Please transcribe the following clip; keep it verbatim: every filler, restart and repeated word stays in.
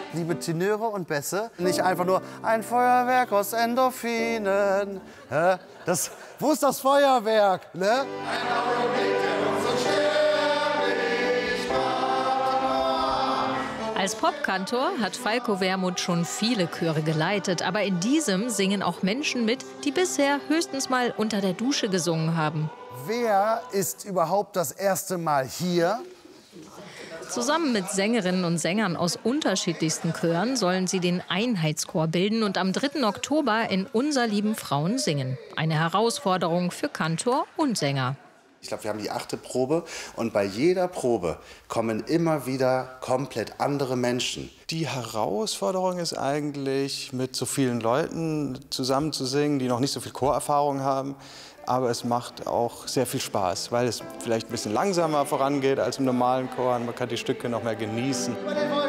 liebe Tenöre und Bässe, nicht einfach nur ein Feuerwerk aus Endorphinen. Hä? Das, wo ist das Feuerwerk? Ne? Ein Augenblick, der uns so sterblich macht. Als Popkantor hat Falco Wermuth schon viele Chöre geleitet. Aber in diesem singen auch Menschen mit, die bisher höchstens mal unter der Dusche gesungen haben. Wer ist überhaupt das erste Mal hier? Zusammen mit Sängerinnen und Sängern aus unterschiedlichsten Chören sollen sie den Einheitschor bilden und am dritten Oktober in Unser lieben Frauen singen. Eine Herausforderung für Kantor und Sänger. Ich glaube, wir haben die achte Probe und bei jeder Probe kommen immer wieder komplett andere Menschen. Die Herausforderung ist eigentlich, mit so vielen Leuten zusammen zu singen, die noch nicht so viel Chorerfahrung haben. Aber es macht auch sehr viel Spaß, weil es vielleicht ein bisschen langsamer vorangeht als im normalen Chor. Man kann die Stücke noch mehr genießen.